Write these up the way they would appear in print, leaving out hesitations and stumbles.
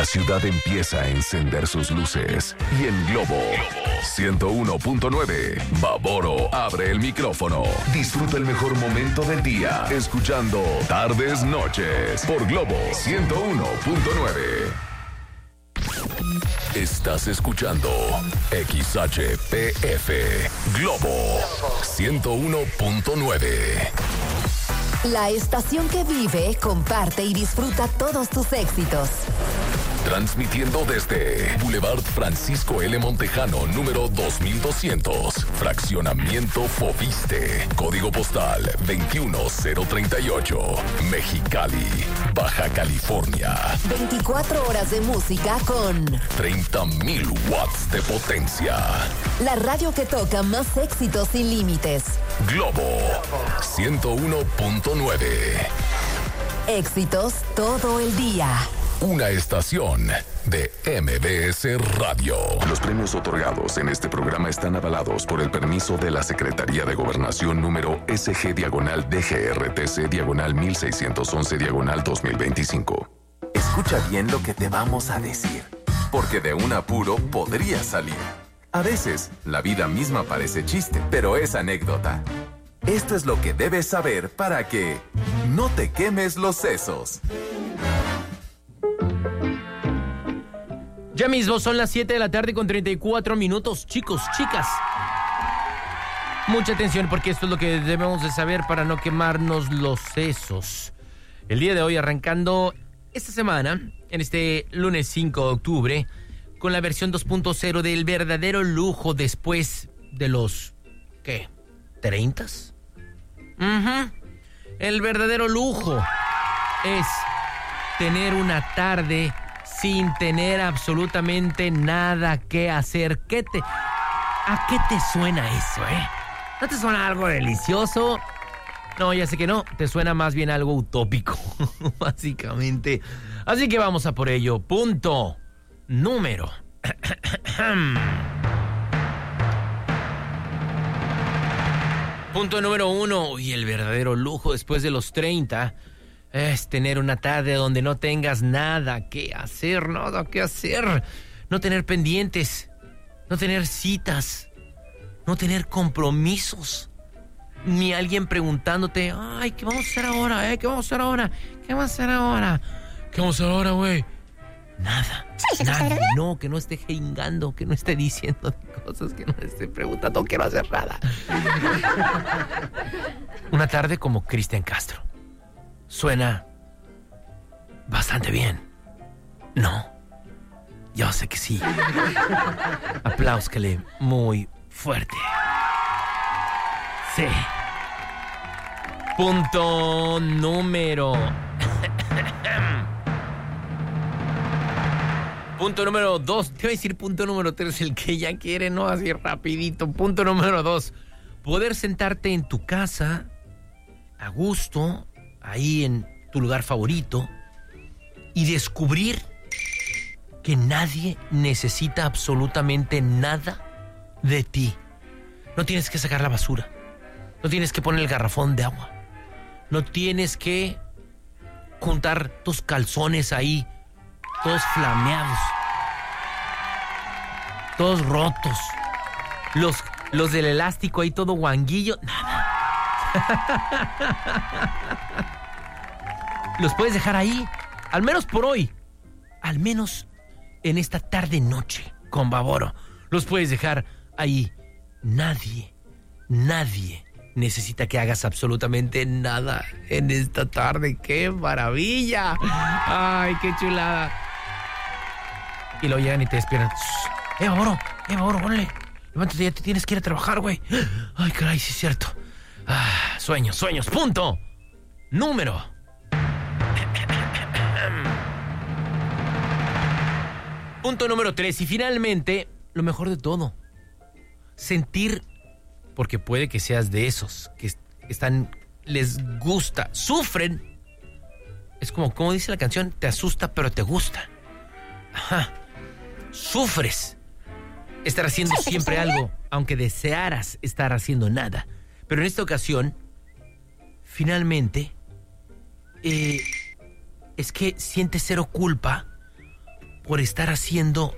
ciudad empieza a encender sus luces y en Globo 101.9, Baboro abre el micrófono. Disfruta el mejor momento del día escuchando Tardes Noches por Globo 101.9. Estás escuchando XHPF Globo 101.9. La estación que vive, comparte y disfruta todos tus éxitos. Transmitiendo desde Boulevard Francisco L. Montejano, número 2200, Fraccionamiento Foviste, Código Postal 21038, Mexicali, Baja California. 24 horas de música con 30,000 watts de potencia. La radio que toca más éxitos sin límites. Globo 101.9. Éxitos todo el día. Una estación de MBS Radio. Los premios otorgados en este programa están avalados por el permiso de la Secretaría de Gobernación número SG-DGRTC-1611-2025. Escucha bien lo que te vamos a decir, porque de un apuro podrías salir. A veces, la vida misma parece chiste, pero es anécdota. Esto es lo que debes saber para que no te quemes los sesos. Ya mismo son las 7 de la tarde con 34 minutos. Chicos, chicas, mucha atención porque esto es lo que debemos de saber para no quemarnos los sesos. El día de hoy, arrancando esta semana, en este lunes 5 de octubre, con la versión 2.0 del verdadero lujo después de los, ¿qué? ¿30s? El verdadero lujo es tener una tarde sin tener absolutamente nada que hacer. ¿A qué te suena eso, ¿No te suena algo delicioso? No, ya sé que no. Te suena más bien algo utópico, básicamente. Así que vamos a por ello. Punto número. Punto número 1. Y el verdadero lujo después de los 30 es tener una tarde donde no tengas nada que hacer, no tener pendientes, no tener citas, no tener compromisos, ni alguien preguntándote, ay, ¿qué vamos a hacer ahora? ¿Qué vamos a hacer ahora? ¿Qué vamos a hacer ahora? ¿Qué vamos a hacer ahora, güey? Nada, nadie, no, que no esté jingando, que no esté diciendo cosas, que no esté preguntando, quiero hacer nada. Una tarde como Cristian Castro. Suena bastante bien. No, yo sé que sí. Apláuscale muy fuerte. Sí. Punto número. Punto número 2. Te voy a decir punto número 3, el que ya quiere, no así rapidito. Punto número 2. Poder sentarte en tu casa a gusto, ahí en tu lugar favorito, y descubrir que nadie necesita absolutamente nada de ti. No tienes que sacar la basura, no tienes que poner el garrafón de agua, no tienes que juntar tus calzones ahí, todos flameados, todos rotos, los del elástico ahí todo guanguillo, nada. Los puedes dejar ahí, al menos por hoy, al menos en esta tarde noche con Baboro. Los puedes dejar ahí. Nadie necesita que hagas absolutamente nada en esta tarde. ¡Qué maravilla! ¡Ay, qué chulada! Y luego llegan y te despiertan. Baboro, órale. Levántate, ya te tienes que ir a trabajar, güey. Ay, caray, sí es cierto. Sueños. Punto número. Punto número 3. Y finalmente, lo mejor de todo. Sentir, porque puede que seas de esos que les gusta, sufren. Es como dice la canción, te asusta pero te gusta. Ajá. Sufres estar haciendo siempre algo, aunque desearas estar haciendo nada. Pero en esta ocasión, finalmente, es que sientes cero culpa por estar haciendo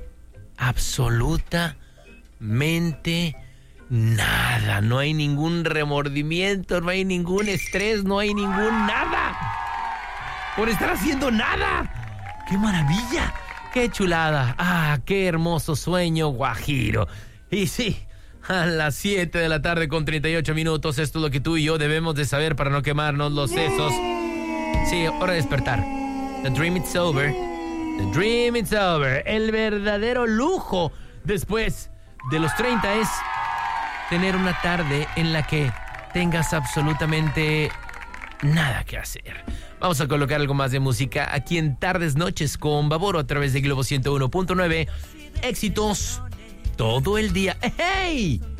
absolutamente nada. No hay ningún remordimiento, no hay ningún estrés, no hay ningún nada. Por estar haciendo nada. ¡Qué maravilla! ¡Qué chulada! ¡Ah, qué hermoso sueño guajiro! Y sí, a las 7 de la tarde con 38 minutos, esto es lo que tú y yo debemos de saber para no quemarnos los sesos. Sí, hora de despertar. The dream is over. The dream is over. El verdadero lujo después de los 30 es tener una tarde en la que tengas absolutamente nada que hacer. Vamos a colocar algo más de música aquí en Tardes Noches con Baboro a través de Globo 101.9. Éxitos todo el día. ¡Hey!